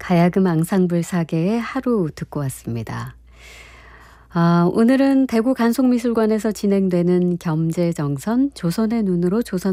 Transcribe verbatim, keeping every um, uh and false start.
가야금 앙상블 사계의 하루 듣고 왔습니다. 아, 오늘은 대구 간송미술관에서 진행되는 겸재정선 조선의 눈으로 조선